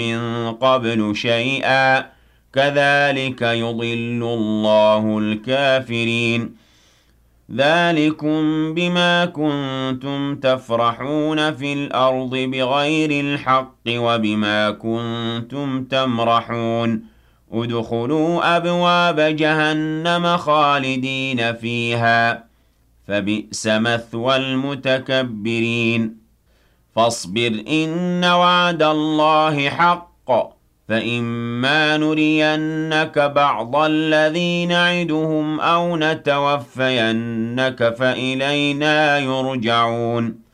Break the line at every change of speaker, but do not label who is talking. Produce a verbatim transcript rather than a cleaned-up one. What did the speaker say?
من قبل شيئا كذلك يضل الله الكافرين ذلكم بما كنتم تفرحون في الأرض بغير الحق وبما كنتم تمرحون ادخلوا أبواب جهنم خالدين فيها فبئس مثوى المتكبرين فاصبر إن وعد الله حق فإما نرينك بعض الذي نعدهم أو نتوفينك فإلينا يرجعون